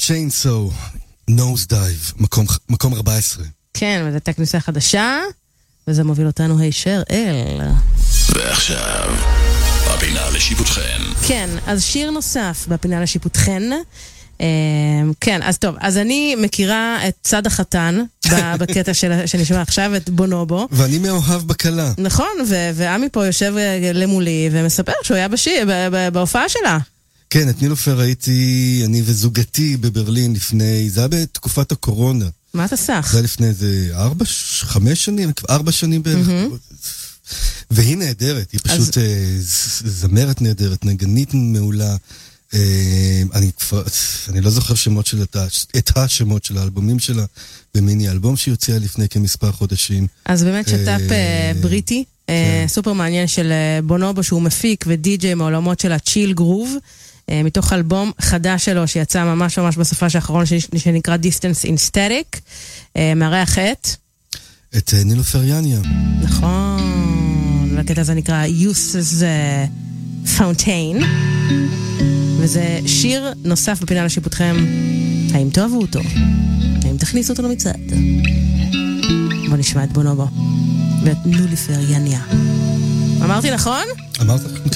Chainsaw, Nose Dive, מקום 14. כן, וזה כניסה חדשה, וזה מוביל אותנו הישר אל... ועכשיו, הפינה לשיפוטכן. כן, אז שיר נוסף בפינה לשיפוטכן. כן, אז טוב, אז אני מכירה את צד החתן בקטע שנשמע עכשיו, את בונובו. ואני מאוהב בקלה. נכון, ועמי פה יושב למולי ומספר שהוא היה בהופעה שלה. כן, את נילופר ראיתי, אני וזוגתי בברלין לפני, זה היה בתקופת הקורונה. מה אתה סך? זה היה לפני איזה 4 שנים בערך. והיא נהדרת, היא פשוט זמרת נהדרת, נגנית מעולה. אני לא זוכר את השמות של האלבומים שלה, במיני אלבום שהיא הוציאה לפני כמספר חודשים. אז באמת שטאפ בריטי, סופר מעניין של בונובו, שהוא מפיק ודי-ג'יי מעולמות של הצ'יל גרוב, מתוך אלבום חדש שלו שיצא ממש ממש בסופה האחרון שנקרא Distance in Static, מארח את נילופר יניה. נכון, הקטע הזה נקרא Uses Fountain, וזה שיר נוסף בפינה לשיפוטכם. האם תאהבו אותו? האם תכניסו אותו למצעד? בוא נשמע את בונובו ואת נילופר יניה. אמרתי נכון? אמרת